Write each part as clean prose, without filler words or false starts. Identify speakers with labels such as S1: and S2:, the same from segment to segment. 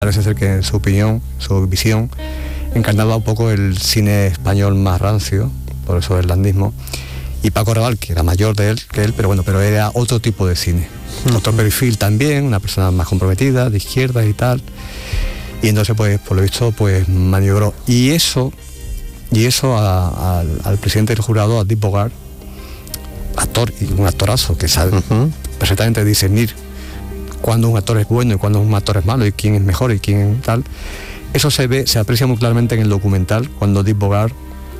S1: Parece ser que en su opinión, su visión, encarnaba un poco el cine español más rancio, por eso el landismo, y Paco Raval, que era mayor que él, pero era otro tipo de cine, otro perfil también, una persona más comprometida, de izquierda y tal, y entonces pues por lo visto pues maniobró, y eso al presidente del jurado, a Deep Bogart, actor y un actorazo que sabe perfectamente discernir cuando un actor es bueno y cuando un actor es malo y quién es mejor y quién tal. Eso se aprecia muy claramente en el documental cuando Deep Bogart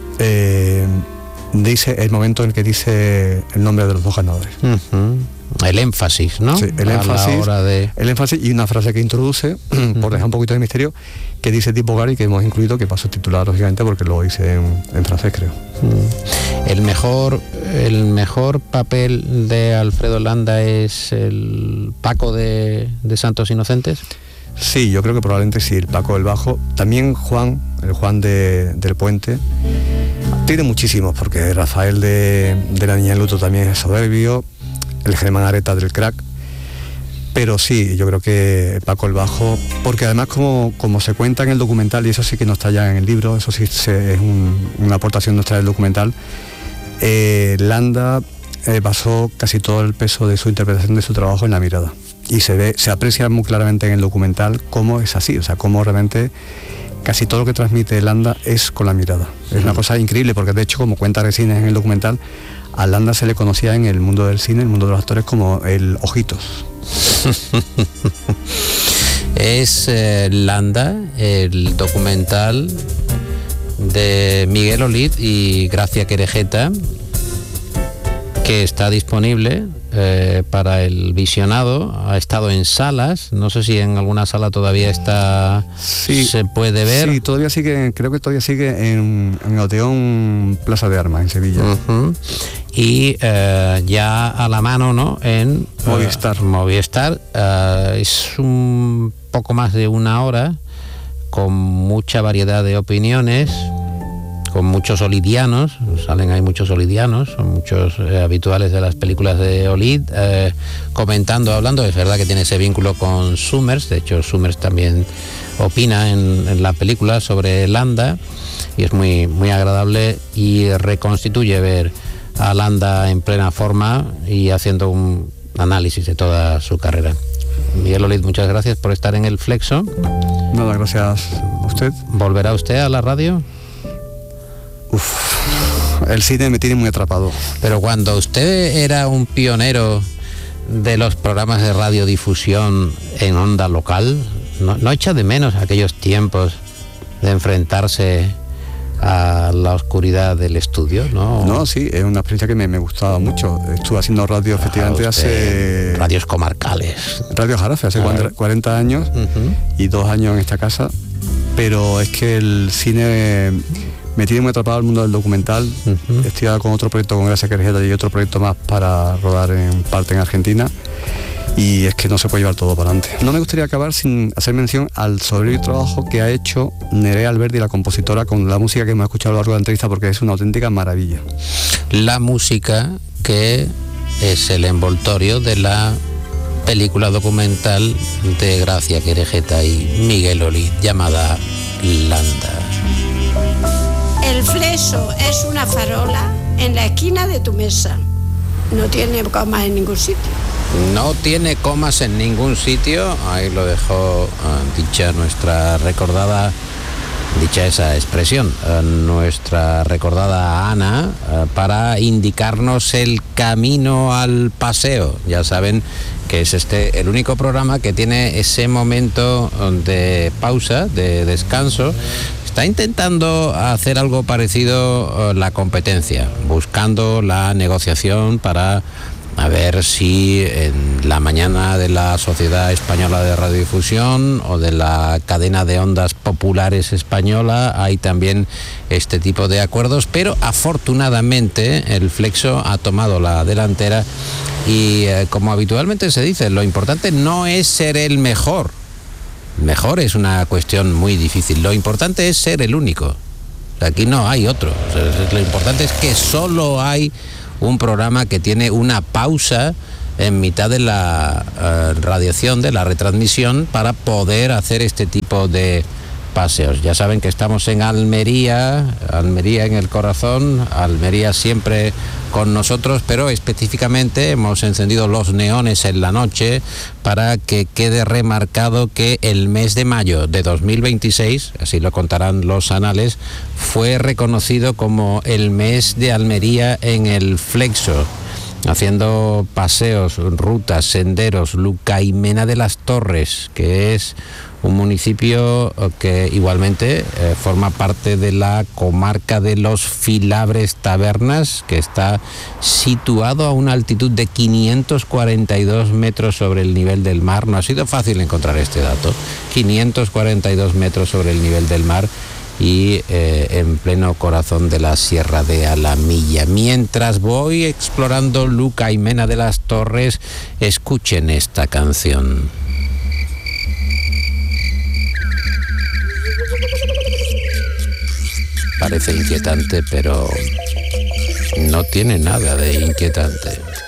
S1: dice el momento en el que dice el nombre de los dos ganadores.
S2: El énfasis, ¿no?
S1: Sí, el énfasis y una frase que introduce, por dejar un poquito de misterio, que dice Deep Bogart y que hemos incluido, que pasó titular lógicamente porque lo hice en francés, creo.
S2: El mejor papel de Alfredo Landa es el Paco de Santos Inocentes.
S1: Sí, yo creo que probablemente sí, el Paco del Bajo. También el Juan del Puente. Tiene muchísimos, porque Rafael de La Niña de Luto también es soberbio, el Germán Areta del Crack. Pero sí, yo creo que Paco el Bajo, porque además como se cuenta en el documental, y eso sí que no está ya en el libro, eso sí es una aportación nuestra del documental, Landa basó casi todo el peso de su interpretación de su trabajo en la mirada. Y se aprecia muy claramente en el documental cómo es así, o sea, cómo realmente casi todo lo que transmite Landa es con la mirada. Es una cosa increíble, porque de hecho, como cuenta Resines en el documental, a Landa se le conocía en el mundo del cine, el mundo de los actores, como el Ojitos.
S2: Es Landa, el documental de Miguel Olid y Gracia Querejeta, que está disponible para el visionado. Ha estado en salas, no sé si en alguna sala todavía está, sí, se puede ver.
S1: Sí, todavía sigue, creo que todavía sigue en Odeón Plaza de Armas, en Sevilla.
S2: Y ya a la mano, ¿no?, en Movistar. Es un poco más de una hora, con mucha variedad de opiniones, con muchos olidianos, hay muchos olidianos, son muchos habituales de las películas de Olid, comentando, hablando. Es verdad que tiene ese vínculo con Summers, de hecho Summers también opina en la película sobre Landa, y es muy, muy agradable, y reconstituye ver a Landa en plena forma y haciendo un análisis de toda su carrera. Miguel Olid, muchas gracias por estar en El Flexo.
S1: Nada, gracias a usted.
S2: ¿Volverá usted a la radio?
S1: El cine me tiene muy atrapado.
S2: Pero cuando usted era un pionero de los programas de radiodifusión en onda local, ¿no echa de menos aquellos tiempos de enfrentarse a la oscuridad del estudio?
S1: No, sí, es una experiencia que me gustaba mucho. Estuve haciendo radio efectivamente hace...
S2: Radios comarcales.
S1: Radio Jarafe, hace 40 años y 2 años en esta casa. Pero es que el cine me tiene muy atrapado el mundo del documental. Estoy ahora con otro proyecto con Gracia Querejeta y otro proyecto más para rodar en parte en Argentina. Y es que no se puede llevar todo para adelante. No me gustaría acabar sin hacer mención al soberbio trabajo que ha hecho Nerea Alberdi, la compositora, con la música que hemos escuchado a lo largo de la entrevista, porque es una auténtica maravilla.
S2: La música que es el envoltorio de la película documental de Gracia Querejeta y Miguel Olid, llamada Landa.
S3: El Flexo es una farola en la esquina de tu mesa. No tiene comas en ningún sitio.
S2: No tiene comas en ningún sitio. Ahí lo dejó dicha esa expresión, nuestra recordada Ana, para indicarnos el camino al paseo. Ya saben que es el único programa que tiene ese momento de pausa, de descanso. Está intentando hacer algo parecido la competencia, buscando la negociación para a ver si en la mañana de la Sociedad Española de Radiodifusión o de la cadena de ondas populares española hay también este tipo de acuerdos, pero afortunadamente el Flexo ha tomado la delantera y como habitualmente se dice, lo importante no es ser el mejor. Mejor es una cuestión muy difícil. Lo importante es ser el único. Aquí no hay otro. Lo importante es que solo hay un programa que tiene una pausa en mitad de la radiación, de la retransmisión, para poder hacer este tipo de paseos. Ya saben que estamos en Almería en el corazón, Almería siempre con nosotros, pero específicamente hemos encendido los neones en la noche para que quede remarcado que el mes de mayo de 2026, así lo contarán los anales, fue reconocido como el mes de Almería en el Flexo, haciendo paseos, rutas, senderos. Lucaimena de las Torres, que es un municipio que igualmente forma parte de la comarca de los Filabres Tabernas, que está situado a una altitud de 542 metros sobre el nivel del mar. No ha sido fácil encontrar este dato, 542 metros sobre el nivel del mar, y en pleno corazón de la Sierra de Alamilla. Mientras voy explorando Lucaimena de las Torres, escuchen esta canción. Parece inquietante, pero no tiene nada de inquietante.